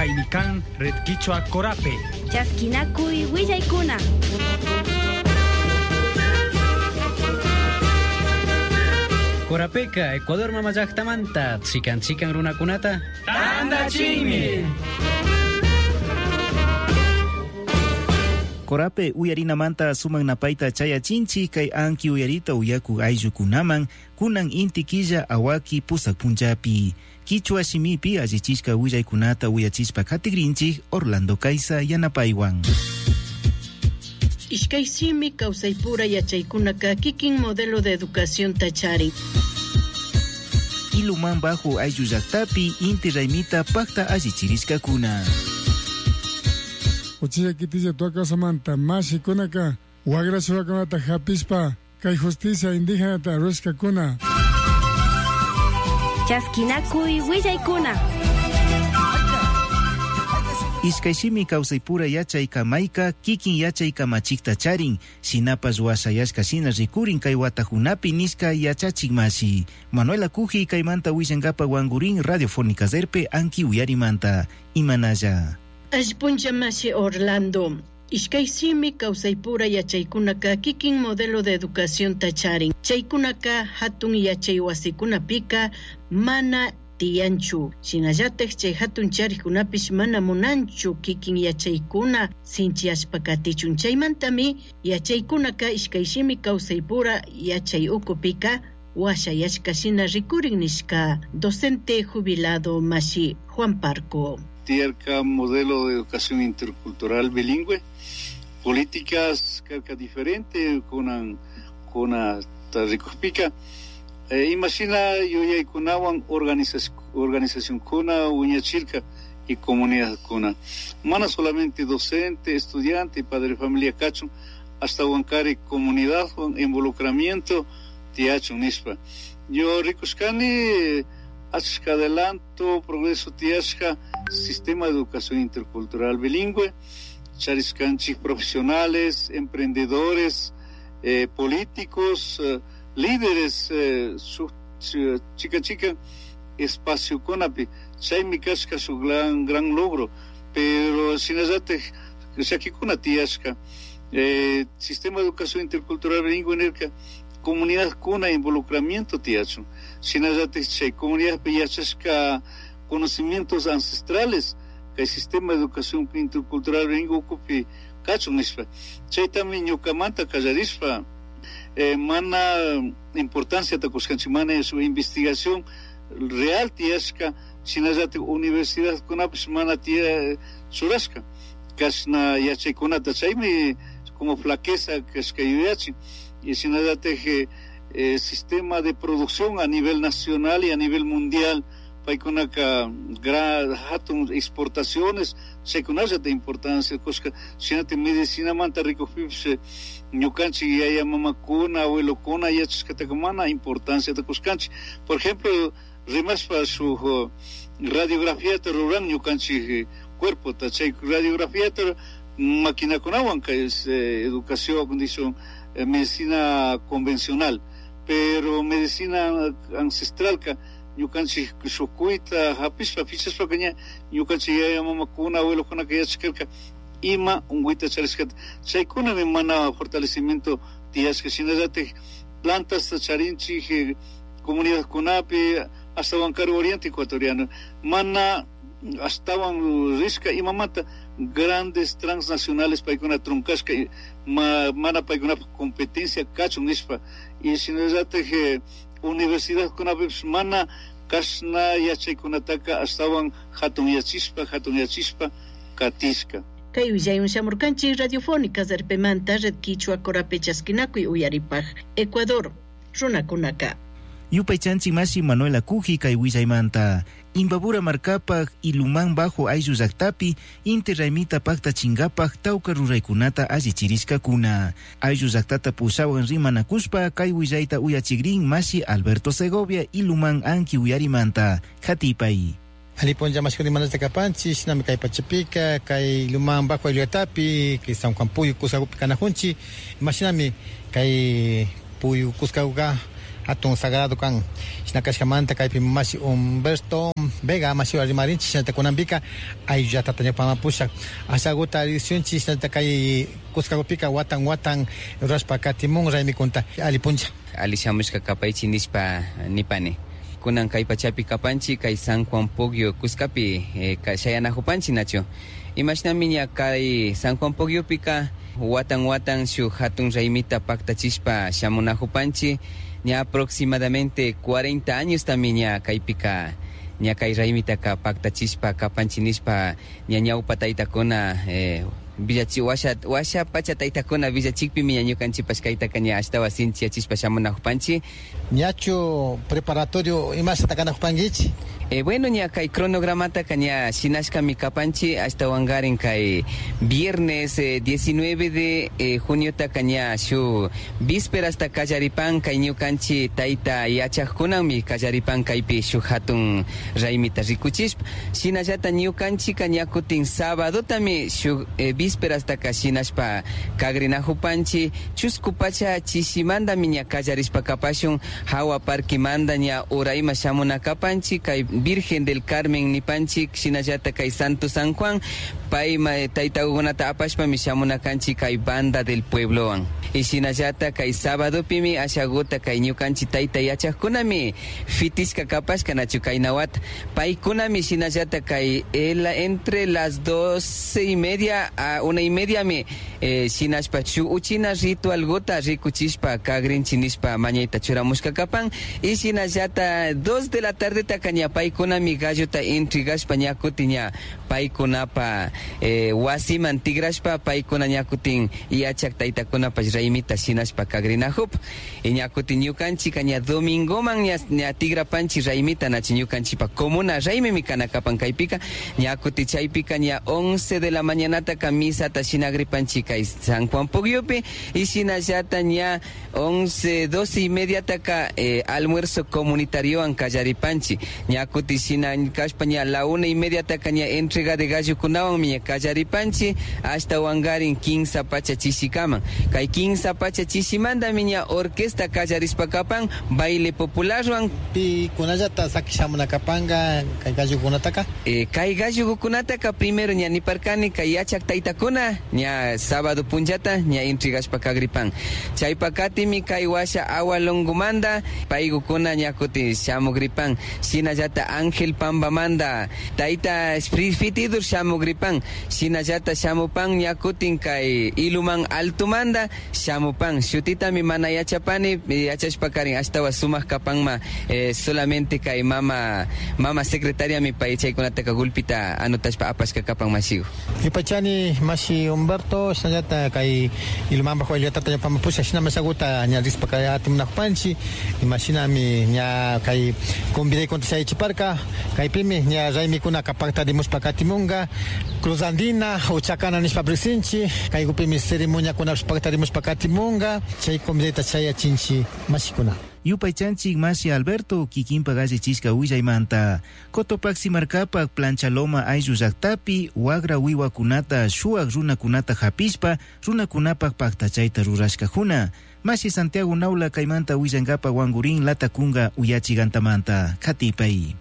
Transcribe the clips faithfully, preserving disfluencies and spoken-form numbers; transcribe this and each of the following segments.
Paynican Red Quichua Corape. Chasquinacuy Willaykuna. Corapeka, Ecuador mamallaqtamanta, chikan chikan runakunata. Tandachimi. Corape uyarinamanta suman napaita chayachinchi kay anki uyarita uyaku ayllukunaman kunan inti killa awaki pusak punjapi. Quichua shimipi allichishka willaykunata uyachispa katigrinchik Orlando Kaisa yanapaywan. Ishkay simi kawsaypura yachaykunaka kikin modelo de educación tacharin. Iluman bajo ayllu llaqtapi inti raymita pakta allichirishkakuna. Uchilla kitilla tuakasamanta mashikunaka wagrasurakunata hapispa kay justicia indígenata ruskakuna. Chasquinacuy Willaykuna. Iskayshimi kawsaypura yachayka mayka kikin yachayka machikta charin sinapas wasayashka shina rikurin kay watahunapi niska yachachik masi. Manuela Kuji kaymanta wishankapa wangurin Radiofónica Zerpe anki uyarimanta imanalla. Ashpuncha masi Orlando. Ishkay simi kawsaypura yachaykunaka kikin modelo de educación tacharin. Chaykunaka hatun yachay wasikunapika mana tiyanchu. Shinallatek chay hatun charikunapish mana munanchu kikin yachaykuna sinchiashpakatichun. Chaymantami yachaykunaka ishkay simi kawsaypura yachay ukupika washayashka shina rikurin nishka docente jubilado masi Juan Parco. Tierca modelo de educación intercultural bilingüe, políticas carca diferente con con tarricopica. Eh, imagina yo ya kunawan organización organización kuna uñachilca y comunidad kuna. Mana solamente docente, estudiante, padre de familia cacho, hasta huancari comunidad con involucramiento tiacho nispa. Yo ricoscani Achka adelanto, progreso tiashka, sistema de educación intercultural bilingüe, chariscanchis profesionales, emprendedores, eh, políticos, eh, líderes, eh, su, su, chica chica, espacio conapi, chay mi casca su gran, gran logro, pero sin azate, aquí kuna tiashka, eh, sistema de educación intercultural bilingüe en el que comunidad kuna involucramiento tiacho. Sinayate chay comunidad peyachasca conocimientos ancestrales que el sistema de educación intercultural bilingüe ocupe cacho nispa. Chay también ñukamanta kallarispa eh, mana importancia takuskanchimana su investigación real tiasca sinayate universidad kunapis mana tia surasca. Kasna yachay kunata chaymi como flaqueza kaskayuyachi. Y sin nada teje eh, sistema de producción a nivel nacional y a nivel mundial para que una gran exportaciones secundarias de importancia cosca si no te medicina manta rico fipse ñucanchi ya ya mamakuna abuelo kuna ya chascatacamana importancia de coscanchi por ejemplo remas para su uh, radiografía rural ñucanchi cuerpo tachay radiografía máquina con agua que es eh, educación condición Eh, medicina convencional, pero medicina ancestral que ñucanchi sucuita hapispa fichas pequeña ñucanchi ya mama kuna abuelo kuna que ya chiquelca ima un guita chariscat chay kuna me mana fortalecimiento tías que sin date plantas charinchi comunidad kunapi hasta bancario oriente ecuatoriano mana estaban risca y mamata grandes transnacionales para una troncasca y mana para una competencia cacho nispa y si no es que universidad con mana kasna yachay con ataca estaban hatun yachispa hatun yachispa katisca kay uyay un shamurkanchi radiofónica zerpemanta red quichua Corape Chasquinacuy uyaripaj Ecuador runakunaka Yupaychanchi masi Manuela Kuji kay willaymanta Imbabura markapak iluman bajo ayllu llaqtapi inti raymita pakta chingapaj tawka ruraykunata allichirishkakuna. Ayllu llaqtata pusawan rimanakuspa kay willayta uyachigrin masi Alberto Segovia iluman anki uyarimanta katipay. Alipon llamasquri manasta kapanchis nami kay pachapika kay iluman bajo ayllu llaqtapi kay San Juan Puyu kusakupi kanajunchi imashinami kay Puyu kuskauga hatun sagrado kan shinakashkamanta kaypi masi Humberto Vega masi arimarinchi shinata kunambika ayllata tañapamapusha asaguta edicionchi shinata kay Cuscagopika watan watan raspa katimun raymikunta alipuncha alishamushka kapaychi nispa nipane kunan kay pachapi kapanchi kay San Juan Pogio Cuscapi eh, shayanajupanchi nacho imashnami ña kay San Juan Pogiopika watan watan shuk hatun raymita paktachispa shamunajupanchi ña aproximadamente cuarenta años también ña kaypika ña kay raymita ka paktachispa kapanchi nispa ña ñawpa taytakuna eh, Villachi washa washa pacha taytakuna villachikpi miña ñukanchipas kaytaka ña ashta wasinchi yachispa shamunajupanchi ñachu preparatorio imasa takanajupankichi. Eh, bueno, ña kay cronogramata kaña shinashka mi kapanchi hasta wangarin kay viernes eh, diecinueve de eh, junio ta kaña shu vísperas ta kallaripan kay ñukanchi tayta yachaqkunan mi kallaripan kaypi shu hatun raymita rikuchishpa shinallata ñukanchi kaña kutin sábado tami shu eh, vísperas ta ka shinashpa kagrinajupanchi chusku pacha chishimanda mi ña kallarishpa kapashun hawa parkimanda ña urayma shamuna kapanchi kay Virgen del Carmen nipanchik shinallata kay Santo San Juan pay taytakunata apashpa mi shamunakanchi kay banda del pueblowan y shinallata kay sábado pimi ashaguta kay ñukanchi tayta yachaqkunami fitishka kapashka nachu kay nawat paykunami shinallata kay entre las doce y media a una y media mi eh, shinashpa chu uchina ritual gota rikuchishpa kagrinchi nishpa mañayta churamushka kapan y shinallata dos de la tarde ta kaña paykunami gallota intrigashpa ñakuti ña paykunapa eh, wasiman tigrashpa paykuna ñakutin yachak taytakunapas raymita shinashpa kagrinajup y ñakuti ñukanchi kaña domingoman ña, ña tigrapanchi raymita nachi ñukanchipa comuna raymimi kana kapan kaypika ñakuti chaypika ña once de la mañanata ka misata shinagripanchi kay San Juan Pogiopi y shinallata ña once doce y media taka eh, almuerzo comunitarioan kallaripanchi ñakuti shinankashpa ña la una y media taka ña entrega de gallo kunawan mi kallaripanchi hasta wangarin quince pacha chishikaman kay quince pacha chishimanda miña orquesta kallarispa kapan baile popular wan pi kunallata sakishamuna kapanga kay gallo kunataka eh, kay gallo kunataka primero ña niparkani kay yachak taytakuna ña sábado punchata ña intrigashpa kagripan chaypakatimi kay washa awa longumanda paygukuna ñakuti shamugripan shinallata Ángel Pambamanda tayta fitidur shamugripan shinallata shamupan ñakutin kay iluman altumanda shamupan shutitami mana yachapani yachashpa karin ashtawa sumaq kapanma eh, solamente kay mama mama secretaria mi pay chaykunataka gulpita anotashpa apashka kapan masigu ipachani masi Humberto shinallata kay iluman bajo ayllata ñapamapusha shinama saguta ña rispa kay atimunajupanchi imashinami ña kay convidaykunta chaychiparka kaypimi ña raymikuna kapakta rimuspa katimunga Cruz Andina uchakana nishpa presinchi kaygupimi ceremonia kunapish paktarimushpa katimunga chay comideta chayachinchi mashikuna Yupaychanchik Masi Alberto kikinpa gallichishka willaymanta Cotopaxi markapak planchaloma ayllu llaqtapi wagra wiwakunata shuak runakunata hapishpa runakunapak paktachayta rurashkakuna Masi Santiago Naula kaymanta willankapa wangurin latakunga uyachigantamanta katipay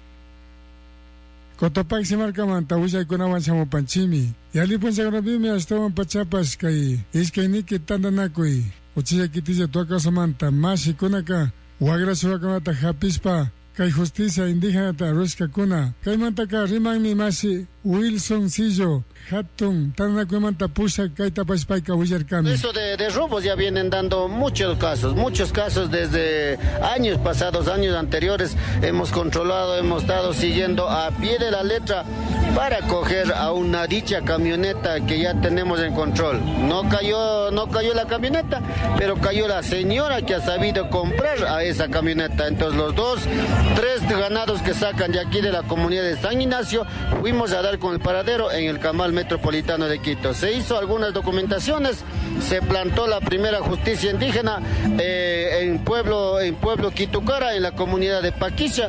Cotopaxi markamanta willaykunawan shamupanchimi yalipunchakunapimi ashtawan pachapas kay iskayniki tandanakuy uchillakitilla tuakasamanta masikunaka wagra surakunata hapispa kay justicia indígenata ruskakuna kaymantaka rimanmi masi Wilson Sillo hatun tandanakuymanta pusha kaytapashpayka willarkami. Eso de, de robos ya vienen dando muchos casos, muchos casos desde años pasados, años anteriores hemos controlado, hemos estado siguiendo a pie de la letra para coger a una dicha camioneta que ya tenemos en control. No cayó, no cayó la camioneta, pero cayó la señora que ha sabido comprar a esa camioneta. Entonces los dos, tres ganados que sacan de aquí de la comunidad de San Ignacio, fuimos a dar con el paradero en el Camal Metropolitano de Quito. Se hizo algunas documentaciones, se plantó la primera justicia indígena eh, en pueblo en pueblo Quitucara, en la comunidad de Paquicha,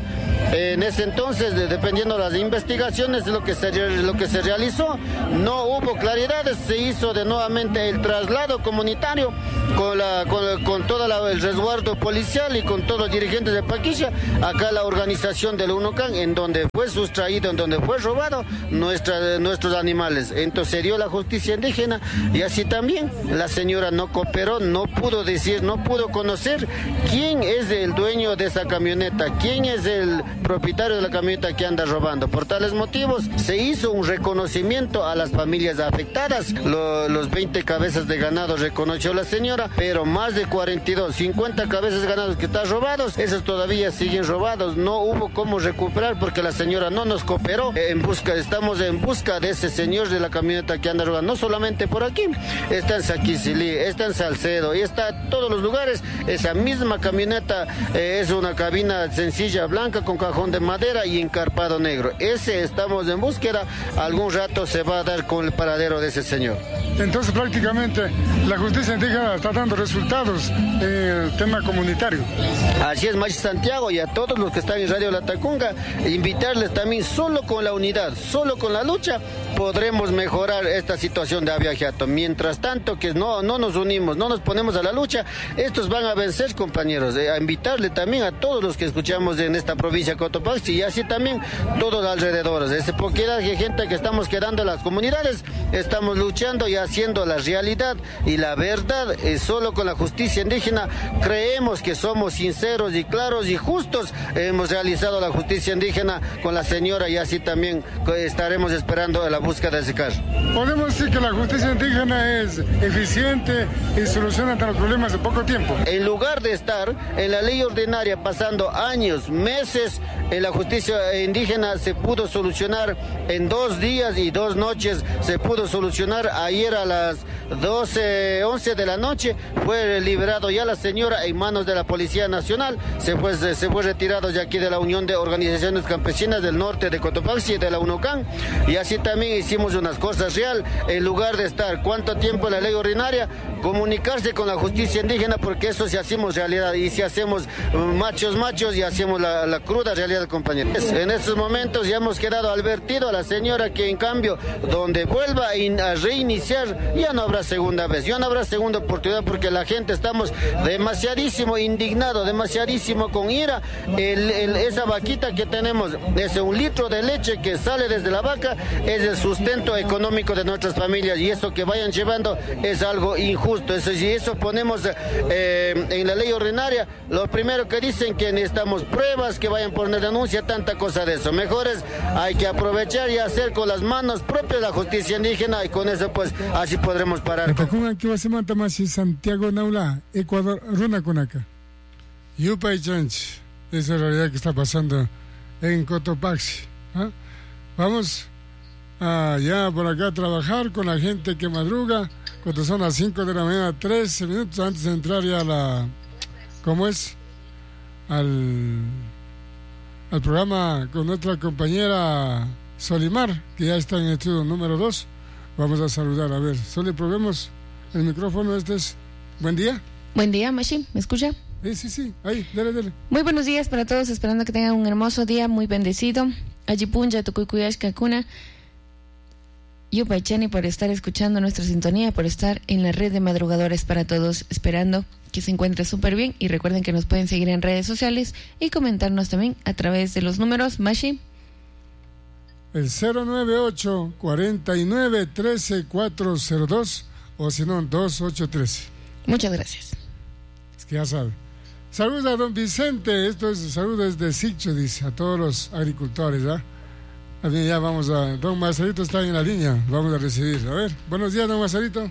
En ese entonces, de, dependiendo de las investigaciones, lo que, se, lo que se realizó, no hubo claridades, se hizo de nuevamente el traslado comunitario con, la, con, con todo la, el resguardo policial y con todos los dirigentes de Paquilla, acá la organización del UNOCAN, en donde fue sustraído, en donde fue robado nuestra, nuestros animales. Entonces se dio la justicia indígena y así también la señora no cooperó, no pudo decir, no pudo conocer quién es el dueño de esa camioneta, quién es el propietario de la camioneta que anda robando. Por tales motivos se hizo un reconocimiento a las familias afectadas. Lo, los veinte cabezas de ganado reconoció la señora, pero más de cuarenta y dos, cincuenta cabezas de ganado que están robados, esos todavía siguen robados. No hubo cómo recuperar porque la señora no nos cooperó. En busca, estamos en busca de ese señor de la camioneta que anda robando, no solamente por aquí, está en Saquicilí, está en Salcedo y está en todos los lugares. Esa misma camioneta eh, es una cabina sencilla blanca con cajón de madera y encarpado negro. Ese estamos en búsqueda, algún rato se va a dar con el paradero de ese señor. Entonces prácticamente la justicia indígena está dando resultados en el tema comunitario. Así es, Machi Santiago, y a todos los que están en Radio La Tacunga, invitarles también, solo con la unidad, solo con la lucha, podremos mejorar esta situación de Abiajato. Mientras tanto que no, no nos unimos, no nos ponemos a la lucha, estos van a vencer, compañeros. Eh, a invitarle también a todos los que escuchamos en esta provincia de Cotopaxi y así también todos alrededor. Ese poquedad de gente que estamos quedando en las comunidades, estamos luchando y haciendo la realidad y la verdad. Eh, solo con la justicia indígena creemos que somos sinceros y claros y justos. Hemos realizado la justicia indígena con la señora y así también estaremos esperando la búsqueda de ese caso. Podemos decir que la justicia indígena es eficiente y soluciona los problemas en poco tiempo. En lugar de estar en la ley ordinaria pasando años, meses, en la justicia indígena se pudo solucionar en dos días y dos noches, se pudo solucionar. Ayer a las doce, once de la noche fue liberado ya la señora en manos de la Policía Nacional, se fue, se fue retirado ya aquí de la Unión de Organizaciones Campesinas del Norte de Cotopaxi y de la UNOCAN, y así también hicimos unas cosas real. En lugar de estar cuánto tiempo en la ley ordinaria, comunicarse con la justicia indígena, porque eso si hacemos realidad y si hacemos machos machos y hacemos la, la cruda realidad, compañeros. En estos momentos ya hemos quedado advertido a la señora que en cambio donde vuelva a reiniciar ya no habrá segunda vez, ya no habrá segunda oportunidad, porque la gente estamos demasiadísimo indignado, demasiadísimo con ira. El, el, esa vaquita que tenemos es un litro de leche que sale desde la vaca, es el sustento económico de nuestras familias, y eso que vayan llevando es algo injusto. Eso, si eso ponemos eh, en la ley ordinaria, lo primero que dicen que necesitamos pruebas, que vayan a poner denuncia, tanta cosa de eso. Mejor es, hay que aprovechar y hacer con las manos propias la justicia indígena, y con eso pues así podremos parar. Santiago Naula, Ecuador, Runa Kunaca. Yupay Chanch, esa es la realidad que está pasando en Cotopaxi. ¿Ah? Vamos a ya por acá a trabajar con la gente que madruga, cuando son las cinco de la mañana, trece minutos antes de entrar ya a la, ¿cómo es? Al, al programa con nuestra compañera Solimar, que ya está en el estudio número dos. Vamos a saludar, a ver, Soli, probemos el micrófono. Este es, buen día. Buen día, Mashi, ¿me escucha? Sí, sí, sí, ahí, dale, dale. Muy buenos días para todos, esperando que tengan un hermoso día, muy bendecido. Ajipunja, Tukuykuyashka Kuna, Yupaychani, por estar escuchando nuestra sintonía, por estar en la red de madrugadores para todos, esperando que se encuentre súper bien. Y recuerden que nos pueden seguir en redes sociales y comentarnos también a través de los números, Mashi. El cero nueve ocho, cuarenta y nueve, trece, cuatrocientos dos o si no, dos ocho tres. Muchas gracias. Es que ya sabe. Saludos a don Vicente, esto es saludos de Sicho, dice, a todos los agricultores, ¿ah? ¿eh? Ya vamos a... Don Marcelito está en la línea, vamos a recibir. A ver, buenos días, don Marcelito.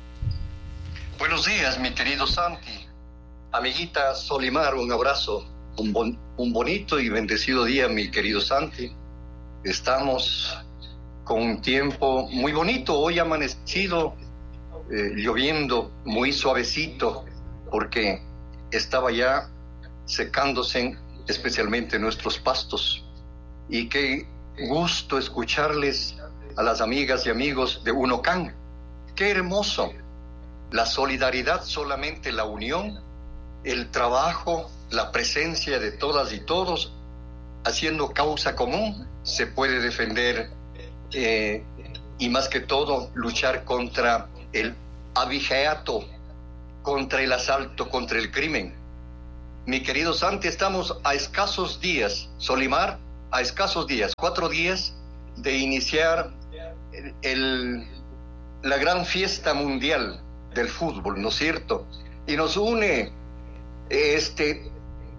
Buenos días, mi querido Santi. Amiguita Solimar, un abrazo. Un, bon, un bonito y bendecido día, mi querido Santi. Estamos con un tiempo muy bonito, hoy ha amanecido eh, lloviendo muy suavecito, porque estaba ya secándose especialmente nuestros pastos. Y qué gusto escucharles a las amigas y amigos de UNOCAN. Qué hermoso, la solidaridad, solamente la unión, el trabajo, la presencia de todas y todos haciendo causa común, se puede defender eh, y más que todo luchar contra el abigeato, contra el asalto, contra el crimen. Mi querido Santi, estamos a escasos días, Solimar, a escasos días, cuatro días de iniciar el, el, la gran fiesta mundial del fútbol, ¿no es cierto? Y nos une, este,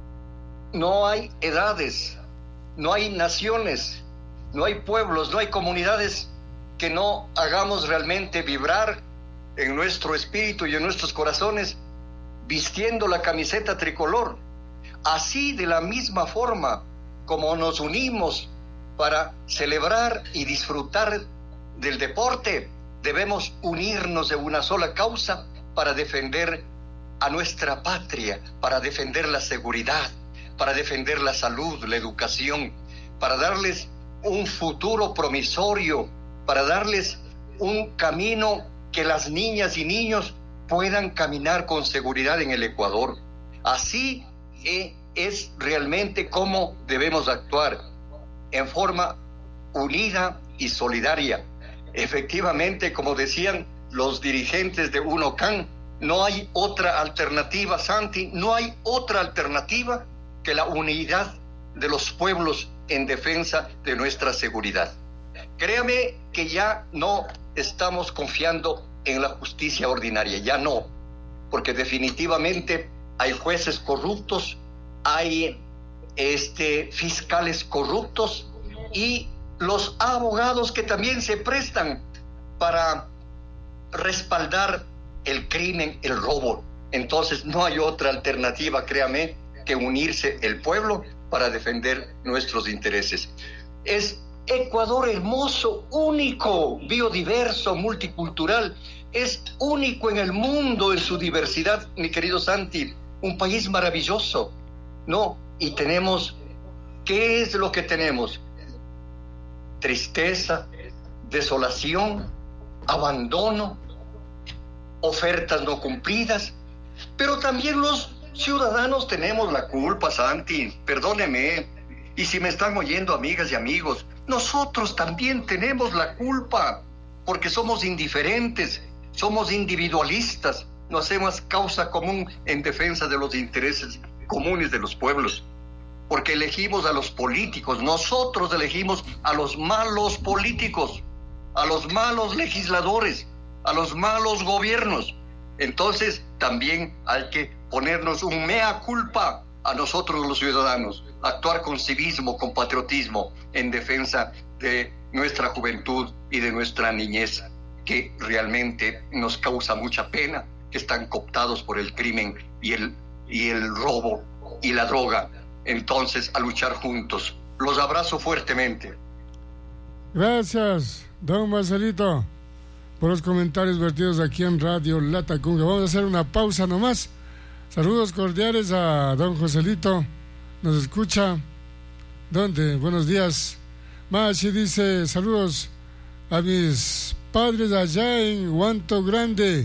no hay edades, no hay naciones, no hay pueblos, no hay comunidades que no hagamos realmente vibrar en nuestro espíritu y en nuestros corazones vistiendo la camiseta tricolor. Así, de la misma forma como nos unimos para celebrar y disfrutar del deporte, debemos unirnos de una sola causa para defender a nuestra patria, para defender la seguridad, para defender la salud, la educación, para darles un futuro promisorio, para darles un camino que las niñas y niños puedan caminar con seguridad en el Ecuador. Así eh, es realmente como debemos actuar, en forma unida y solidaria. Efectivamente, como decían los dirigentes de UNOCAN, no hay otra alternativa, Santi, no hay otra alternativa que la unidad de los pueblos en defensa de nuestra seguridad. Créame que ya no estamos confiando en la justicia ordinaria, ya no, porque definitivamente hay jueces corruptos, hay este, fiscales corruptos y los abogados que también se prestan para respaldar el crimen, el robo. Entonces no hay otra alternativa, créame, que unirse el pueblo para defender nuestros intereses. Es Ecuador hermoso, único, biodiverso, multicultural, es único en el mundo en su diversidad, mi querido Santi, un país maravilloso, ¿no? Y tenemos, ¿qué es lo que tenemos? Tristeza, desolación, abandono, ofertas no cumplidas, pero también los ciudadanos tenemos la culpa, Santi, perdóneme, y si me están oyendo amigas y amigos, nosotros también tenemos la culpa, porque somos indiferentes, somos individualistas, no hacemos causa común en defensa de los intereses comunes de los pueblos, porque elegimos a los políticos, nosotros elegimos a los malos políticos, a los malos legisladores, a los malos gobiernos. Entonces también hay que ponernos un mea culpa a nosotros los ciudadanos, actuar con civismo, con patriotismo en defensa de nuestra juventud y de nuestra niñez, que realmente nos causa mucha pena, que están cooptados por el crimen y el, y el robo y la droga. Entonces, a luchar juntos. Los abrazo fuertemente. Gracias, don Marcelito, por los comentarios vertidos aquí en Radio Latacunga. Vamos a hacer una pausa nomás. Saludos cordiales a don Joselito, nos escucha. ¿Dónde? Buenos días. Machi dice, saludos a mis padres allá en Huanto Grande,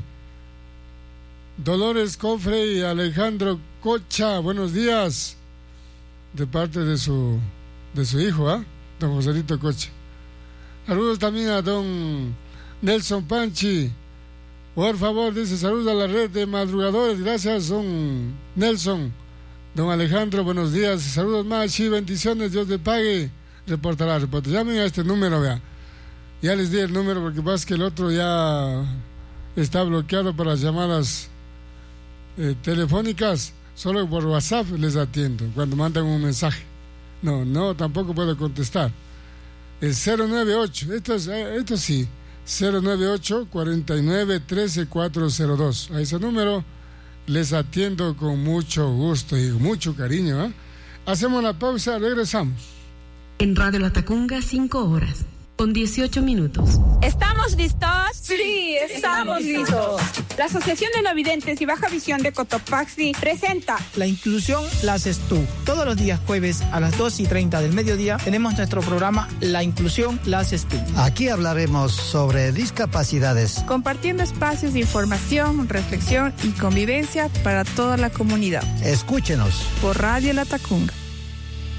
Dolores Cofre y Alejandro Cocha, buenos días, de parte de su de su hijo, ¿ah? ¿eh? Don Joselito Cocha. Saludos también a don Nelson Panchi. Por favor, dice, saludos a la red de madrugadores. Gracias, don Nelson. Don Alejandro, buenos días. Saludos, Machi, bendiciones, Dios te pague. Reportará, reporta. Llamen a este número, vea. Ya les di el número porque pasa que el otro ya está bloqueado para las llamadas eh, telefónicas. Solo por WhatsApp les atiendo cuando mandan un mensaje. No, no, tampoco puedo contestar. El cero nueve ocho, esto, es, esto sí, cero nueve ocho, cuarenta y nueve, trece, cuatrocientos dos. A ese número les atiendo con mucho gusto y mucho cariño, ¿eh? Hacemos una pausa, regresamos. En Radio Latacunga, cinco horas, con dieciocho minutos. ¿Estamos listos? Sí, estamos listos. La Asociación de No Videntes y Baja Visión de Cotopaxi presenta La inclusión la haces tú. Todos los días jueves a las dos y treinta del mediodía tenemos nuestro programa La inclusión la haces tú. Aquí hablaremos sobre discapacidades, compartiendo espacios de información, reflexión y convivencia para toda la comunidad. Escúchenos por Radio Latacunga.